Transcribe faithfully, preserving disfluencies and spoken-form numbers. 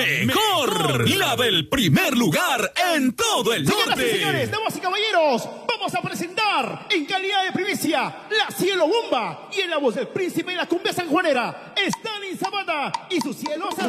mejor, la del primer lugar en todo el Señoras norte. y señores, damas y caballeros, vamos a presentar en calidad de primicia la Cielo Bomba y en la voz del príncipe de la cumbia sanjuanera, Stalin Zapata y su cielo